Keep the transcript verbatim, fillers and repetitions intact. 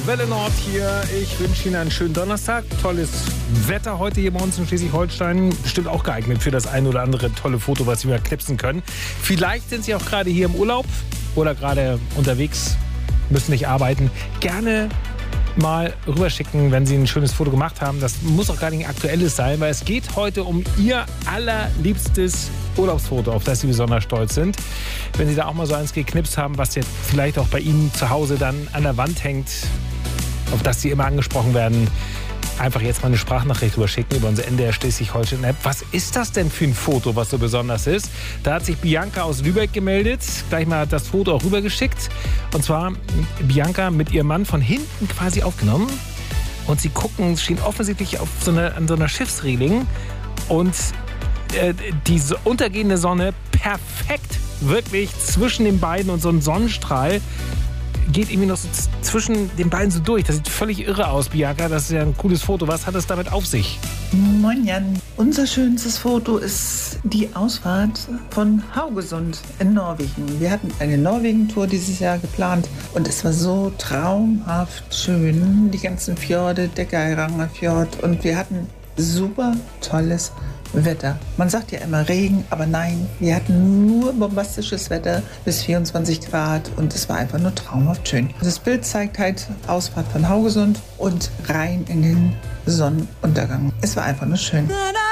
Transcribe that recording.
Welle Nord hier. Ich wünsche Ihnen einen schönen Donnerstag. Tolles Wetter heute hier bei uns in Schleswig-Holstein. Bestimmt auch geeignet für das ein oder andere tolle Foto, was Sie mal knipsen können. Vielleicht sind Sie auch gerade hier im Urlaub oder gerade unterwegs, müssen nicht arbeiten. Gerne mal rüberschicken, wenn Sie ein schönes Foto gemacht haben. Das muss auch gar nicht ein aktuelles sein, weil es geht heute um Ihr allerliebstes Urlaubsfoto, auf das Sie besonders stolz sind. Wenn Sie da auch mal so eins geknipst haben, was jetzt vielleicht auch bei Ihnen zu Hause dann an der Wand hängt, auf das Sie immer angesprochen werden, einfach jetzt mal eine Sprachnachricht rüberschicken über unsere N D R Schleswig-Holstein-App. Was ist das denn für ein Foto, was so besonders ist? Da hat sich Bianca aus Lübeck gemeldet, gleich mal das Foto auch rübergeschickt. Und zwar Bianca mit ihrem Mann von hinten quasi aufgenommen. Und sie gucken, stehen offensichtlich auf so einer, an so einer Schiffsreling. Und äh, diese untergehende Sonne perfekt wirklich zwischen den beiden und so ein Sonnenstrahl geht irgendwie noch so z- zwischen den beiden so durch. Das sieht völlig irre aus, Bianca. Das ist ja ein cooles Foto. Was hat es damit auf sich? Moin Jan. Unser schönstes Foto ist die Ausfahrt von Haugesund in Norwegen. Wir hatten eine Norwegen-Tour dieses Jahr geplant und es war so traumhaft schön. Die ganzen Fjorde, der Geiranger Fjord, und wir hatten super tolles Wetter. Man sagt ja immer Regen, aber nein, wir hatten nur bombastisches Wetter bis vierundzwanzig Grad und es war einfach nur traumhaft schön. Das Bild zeigt halt Ausfahrt von Haugesund und rein in den Sonnenuntergang. Es war einfach nur schön.